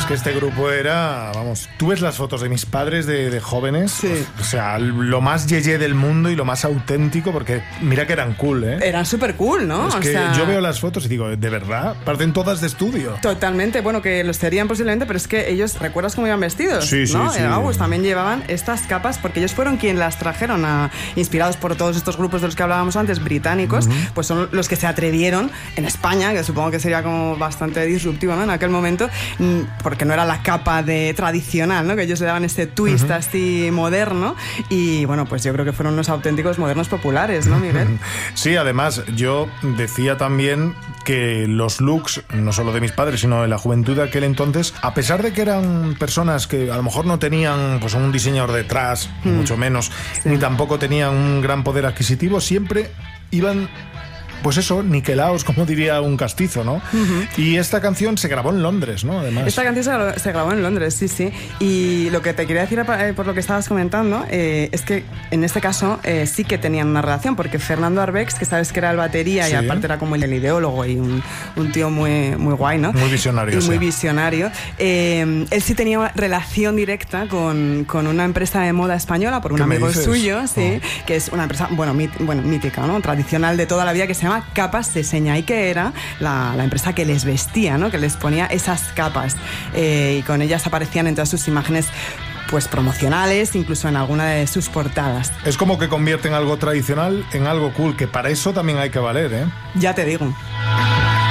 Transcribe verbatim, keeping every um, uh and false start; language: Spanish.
que este grupo era, vamos, tú ves las fotos de mis padres de, de jóvenes, Sí. pues, o sea, lo más yeye del mundo y lo más auténtico, porque mira que eran cool, ¿eh? Eran súper cool, ¿no? Es O que sea, yo veo las fotos y digo, ¿de verdad? Parecen todas de estudio. Totalmente, bueno, que los serían posiblemente, pero es que ellos, ¿recuerdas cómo iban vestidos? Sí, sí, ¿no? sí. En August también llevaban estas capas porque ellos fueron quienes las trajeron, a, inspirados por todos estos grupos de los que hablábamos antes, británicos, uh-huh. pues son los que se atrevieron en España, que supongo que sería como bastante disruptivo, ¿no? En aquel momento, porque no era la capa de tradicional, ¿no? Que ellos le daban este twist uh-huh. así moderno y bueno, pues yo creo que fueron los auténticos modernos populares, ¿no, Miguel? Sí, además yo decía también que los looks, no solo de mis padres, sino de la juventud de aquel entonces, a pesar de que eran personas que a lo mejor no tenían pues un diseñador detrás, mm. mucho menos, sí. ni tampoco tenían un gran poder adquisitivo, siempre iban... pues eso, niquelaos, como diría un castizo, ¿no? Uh-huh. Y esta canción se grabó en Londres, ¿no? Además. Esta canción se grabó, se grabó en Londres, sí, sí. Y lo que te quería decir eh, por lo que estabas comentando eh, es que en este caso eh, sí que tenían una relación, porque Fernando Arbex, que sabes que era el batería sí. y aparte era como el ideólogo y un, un tío muy, muy guay, ¿no? Muy visionario. Y sí. muy visionario. Eh, él sí tenía una relación directa con, con una empresa de moda española, por un amigo suyo, sí, oh. que es una empresa, bueno, mit, bueno, mítica, ¿no? Tradicional de toda la vida, que se llama Capas de Seña, y que era la, la empresa que les vestía, ¿no? Que les ponía esas capas eh, y con ellas aparecían en todas sus imágenes pues promocionales, incluso en alguna de sus portadas. Es como que convierten algo tradicional en algo cool, que para eso también hay que valer, ¿eh? Ya te digo.